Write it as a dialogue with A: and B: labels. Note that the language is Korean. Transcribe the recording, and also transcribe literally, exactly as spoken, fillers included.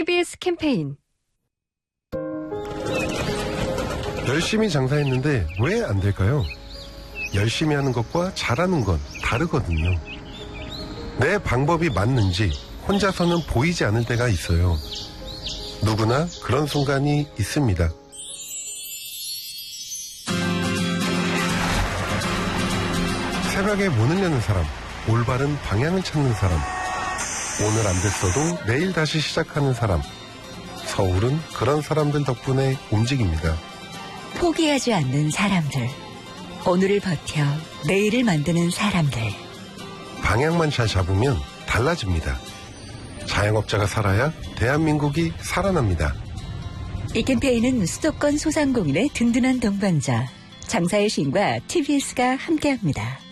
A: 티비에스 캠페인.
B: 열심히 장사했는데 왜 안 될까요? 열심히 하는 것과 잘하는 건 다르거든요. 내 방법이 맞는지 혼자서는 보이지 않을 때가 있어요. 누구나 그런 순간이 있습니다. 새벽에 문을 여는 사람, 올바른 방향을 찾는 사람, 오늘 안 됐어도 내일 다시 시작하는 사람. 서울은 그런 사람들 덕분에 움직입니다.
C: 포기하지 않는 사람들. 오늘을 버텨 내일을 만드는 사람들.
B: 방향만 잘 잡으면 달라집니다. 자영업자가 살아야 대한민국이 살아납니다.
C: 이 캠페인은 수도권 소상공인의 든든한 동반자 장사의 신과 티비에스가 함께합니다.